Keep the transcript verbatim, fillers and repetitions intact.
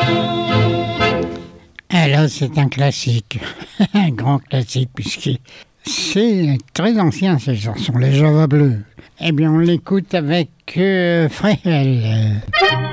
Alors c'est un classique, un grand classique puisque c'est très ancien ces chansons, les Java Bleus. Eh bien on l'écoute avec euh, Fréhel.